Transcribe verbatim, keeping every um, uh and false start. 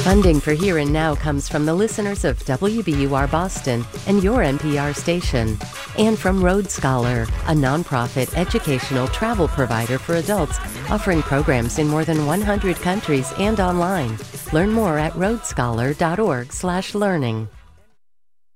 Funding for Here and Now comes from the listeners of W B U R Boston and your N P R station, and from Road Scholar, a nonprofit educational travel provider for adults offering programs in more than one hundred countries and online. Learn more at road scholar dot org slash learning.